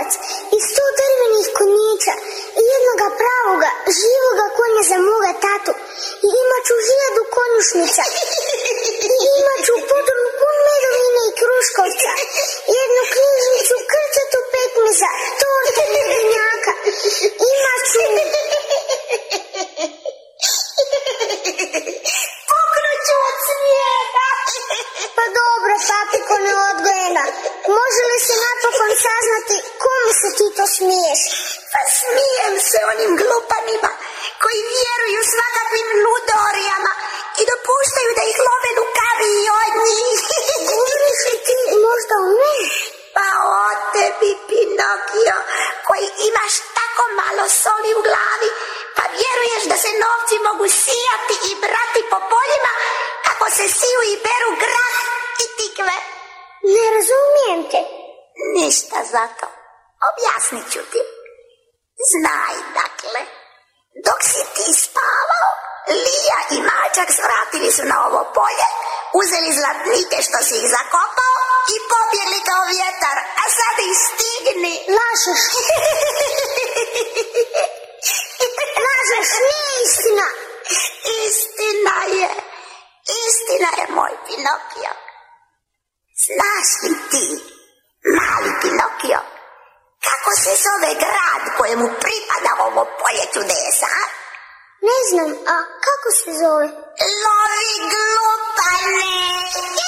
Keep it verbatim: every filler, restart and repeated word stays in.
ovac i sto drvenih konjića i jednoga pravoga, živoga konja za moga tatu i imaću hiljadu konjušnica i imaću podrum pun medovine i kruškovca, jednu knjižnicu krčatu pekmeza, torte i medenjaka, imaću... Puknuću od smijeha. Pa dobro, papiko neodgojena, može li se napokon saznati kome se ti to smiješ? Pa smijem se onim glupanima koji vjeruju svakakvim ludorijama i dopuštaju da ih love lukaviji od njih. Govoriš li ti možda o meni? Pa o tebi, Pinokio, koji imaš tako malo soli u glavi, pa vjeruješ da se novci mogu sijati i brati po poljima kako se siju i beru grah i tikve. Ne razumijem te. Ništa zato. Objasnit ću ti. Znaj, dakle, dok si ti spavao, Lija i Mačak svratili su na ovo polje, uzeli zlatnike što si ih zakopao i pobjegli kao vjetar, a sad ih stigni. Lažeš. Lažeš, nije istina. Istina je. Istina je, moj Pinokio. Znaš li ti, mali Pinokio, kako se zove grad kojemu pripada ovo polje čudesa? Ne znam, a kako se zove? Lovi glupane!